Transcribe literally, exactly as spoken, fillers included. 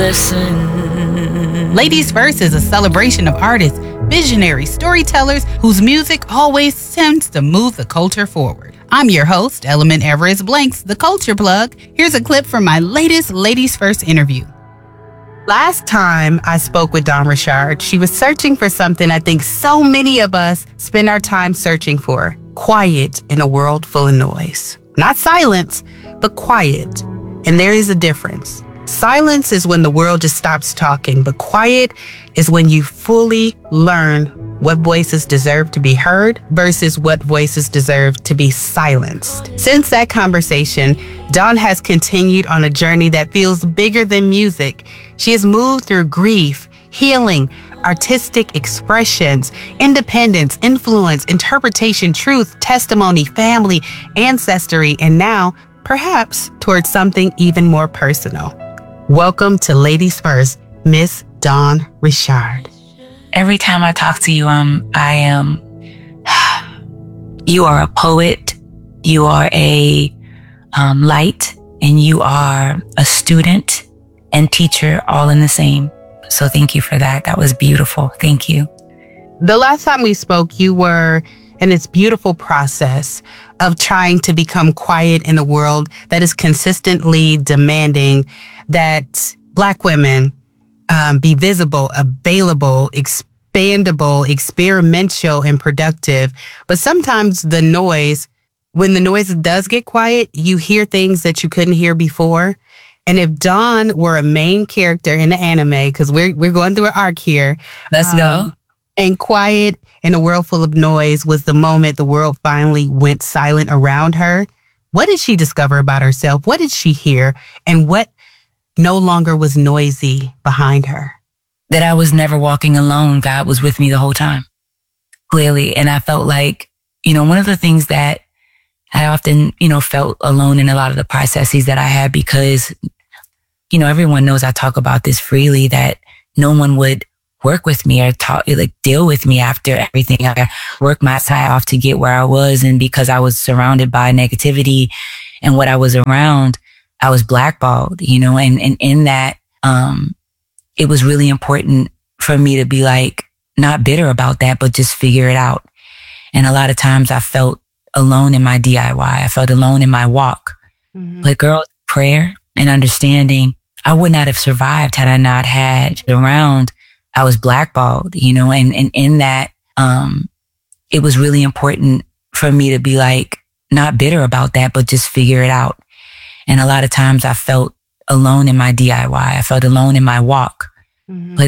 listen. Ladies First is a celebration of artists, visionary storytellers whose music always tends to move the culture forward. I'm your host, Element Everest Blanks, the Culture Plug. Here's a clip from my latest Ladies First interview. Last time I spoke with Dawn Richard, she was searching for something I think so many of us spend our time searching for: quiet in a world full of noise. Not silence, but quiet. And there is a difference. Silence is when the world just stops talking, but quiet is when you fully learn what voices deserve to be heard versus what voices deserve to be silenced. Since that conversation, Dawn has continued on a journey that feels bigger than music. She has moved through grief, healing, artistic expressions, independence, influence, interpretation, truth, testimony, family, ancestry, and now, perhaps, towards something even more personal. Welcome to Ladies First, Miss Dawn Richard. Every time I talk to you, um, I am, you are a poet, you are a um, light, and you are a student and teacher all in the same. So thank you for that. That was beautiful. Thank you. The last time we spoke, you were in this beautiful process of trying to become quiet in a world that is consistently demanding that Black women um, be visible, available, expandable, experimental, and productive. But sometimes the noise, when the noise does get quiet, you hear things that you couldn't hear before. And if Dawn were a main character in the anime, because we're we're going through an arc here. Let's um, go. And quiet in a world full of noise was the moment the world finally went silent around her. What did she discover about herself? What did she hear? And what no longer was noisy behind her? That I was never walking alone. God was with me the whole time, clearly. And I felt like, you know, one of the things that I often, you know, felt alone in a lot of the processes that I had, because, you know, everyone knows I talk about this freely, that no one would work with me or talk, like deal with me after everything. I worked my side off to get where I was. And because I was surrounded by negativity and what I was around, I was blackballed, you know, and, and in that, um, it was really important for me to be like, not bitter about that, but just figure it out. And a lot of times I felt alone in my D I Y. I felt alone in my walk. Mm-hmm. But girl, prayer and understanding, I would not have survived had I not had around. I was blackballed, you know, and, and in that, um, it was really important for me to be like, not bitter about that, but just figure it out. And a lot of times I felt alone in my D I Y. I felt alone in my walk. Mm-hmm. But